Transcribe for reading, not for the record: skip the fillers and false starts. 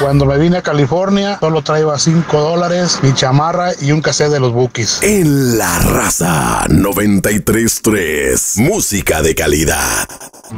Cuando me vine a California, solo traía $5, mi chamarra y un cassette de los Bukis. En La Raza 93.3, música de calidad.